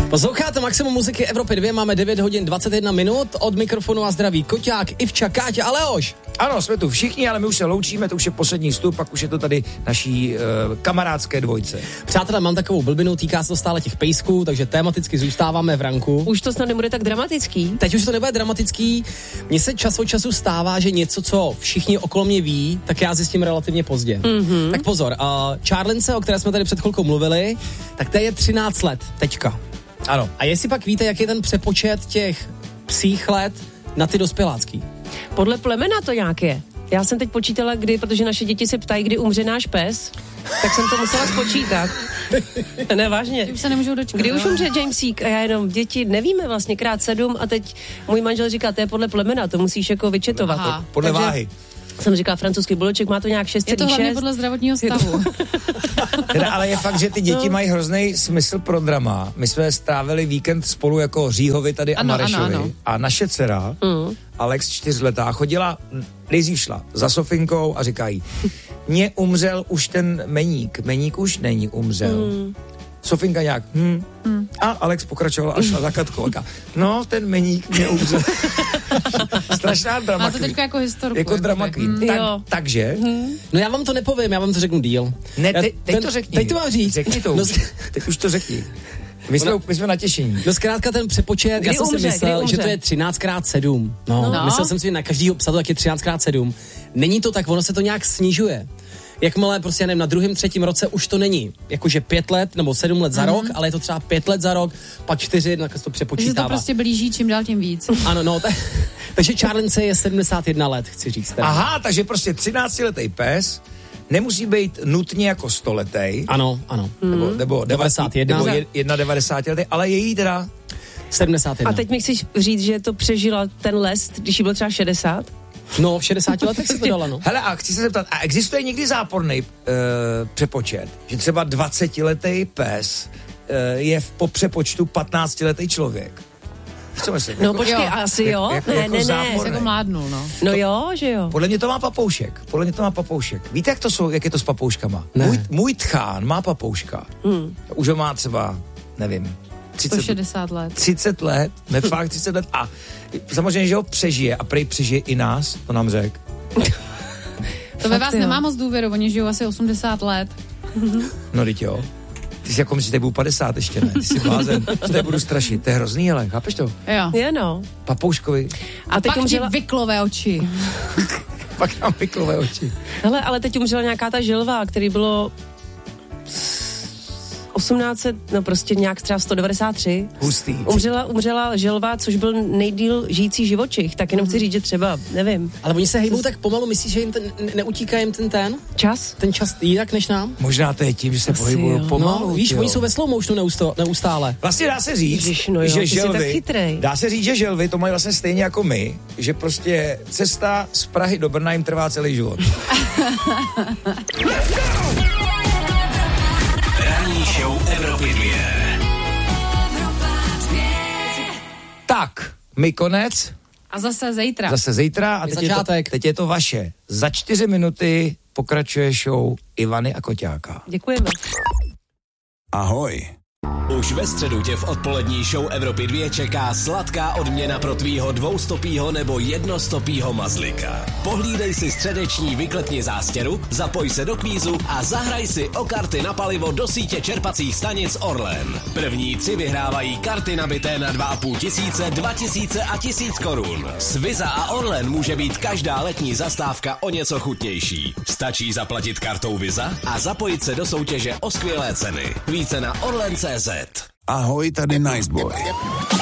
Posloucháte Maximum muziky Evropy 2, máme 9 hodin 21 minut, od mikrofonu a zdraví Koťák, Ivča, Káťa a Leoš. Ano, jsme tu všichni, ale my už se loučíme, to už je poslední vstup, pak už je to tady naší kamarádské dvojice. Přátelé, mám takovou blbinu, týká se to stále těch pejsků, takže tematicky zůstáváme v ranku. Už to snad nebude tak dramatický. Teď už to nebude dramatický, mně se čas od času stává, že něco, co všichni okolo mě ví, tak já zjistím relativně pozdě. Mm-hmm. Tak pozor, Charlince, o které jsme tady před chvilkou mluvili, tak to je 13 let, teďka. Ano. A jestli pak víte, jaký je ten přepočet těch psích let na ty dospělácký? Podle plemena to nějak je. Já jsem teď počítala, protože naše děti se ptají, kdy umře náš pes, tak jsem to musela spočítat. Ne, vážně. Už se nemůžou dočkat. Kdy už umře Jamesík a já jenom, děti, nevíme vlastně, krát 7 a teď můj manžel říká, to je podle plemena, to musíš jako vyčetovat. Aha, podle váhy. Jsem říkala, francouzský buleček má to nějak 6,6. Je to hlavně podle zdravotního stavu. Teda, ale je fakt, že ty děti mají hrozný smysl pro drama. My jsme strávili víkend spolu jako Říhovi tady a Marešovi. Ano. A naše dcera, Alex 4letá, chodila, nejdřív šla za Sofinkou a říká jí, mně umřel už ten Meník už není umřel. Sofinka nějak, A Alex pokračoval a šla za Katkou. No, ten Meník mě umřel. Strašná drama. Má to teďka jako historku. Jako drama queen. Takže? No já vám to nepovím, já vám to řeknu díl. Ne, teď to řekni. Teď to mám říct. Řekni to už. Teď už to řekni. My jsme natěšení. No zkrátka ten přepočet, já jsem si myslel, že to je 13x7. No. Myslel jsem si, že na každýho psa to tak je 13x7. Není to tak, ono se to nějak snižuje. Jakmile prostě, já nevím, na 2., 3. roce už to není jakože 5 let nebo 7 let za rok, ale je to třeba 5 let za rok, pak 4, tak se to přepočítává. Takže to prostě blíží čím dál tím víc. Ano, no, takže Charlince je 71 let, chci říct. Teda. Aha, takže prostě 13letý pes nemusí být nutně jako 100letý. Ano. Nebo 91. Nebo 91letý, ale je jí teda 71. A teď mi chceš říct, že to přežila ten les, když jí bylo třeba 60? No, v 60 letech se to dala, no. Hele, a chci se zeptat, a existuje někdy záporný přepočet, že třeba 20letý pes je po přepočtu 15letý člověk? Co myslím? No počkej, asi jo. Jako Ne. Jako mládnul, no. No jo, že jo. Podle mě to má papoušek. Víte, jak je to s papouškama? Můj tchán má papouška. Už ho má třeba, nevím, 160 let. 30 let, ne fakt 30 let. A samozřejmě, že ho přežije a prej přežije i nás, to nám řek. To ve vás nemá moc důvěru, oni žijou asi 80 let. No teď jo. Ty jsi jako myslíš, že tady budu 50 ještě, ne? Ty jsi blázen, že tady budu strašit. To je hrozný, ale chápeš to? Jo. Je, no. Papouškovi. A teď pak ti vyklové oči. Pak mám vyklové oči. Hele, ale teď umřela nějaká ta želva, který bylo 1800, no prostě nějak třeba 193. Hustý. Umřela želva, což byl nejdýl žijící živočich, tak jenom chci říct, že třeba, nevím. Ale oni se hejbou tak pomalu, myslíš, že jim neutíká jim ten čas? Ten čas jinak než nám? Možná to je tím, že se pohybují pomalu. No, víš, oni jsou ve slow motionu neustále. Vlastně dá se říct, že želvy to mají vlastně stejně jako my, že prostě cesta z Prahy do Brna jim trvá celý život. Ranní show Evropy 2. Tak, my konec. A zase zítra. A teď je to vaše. Za 4 minuty pokračuje show Ivany a Koťáka. Děkujeme. Ahoj. Už ve středu tě v odpolední show Evropy 2 čeká sladká odměna pro tvýho 2stopýho nebo 1stopýho mazlika. Pohlídej si středeční Vyklepni zástěru, zapoj se do kvízu a zahraj si o karty na palivo do sítě čerpacích stanic Orlen. První 3 vyhrávají karty nabité na 2,5 tisíce, 2000 a 1000 korun. S Visa a Orlen může být každá letní zastávka o něco chutnější. Stačí zaplatit kartou Visa a zapojit se do soutěže o skvělé ceny. Více na Orlen.cz. Ahoj, tady Niceboy.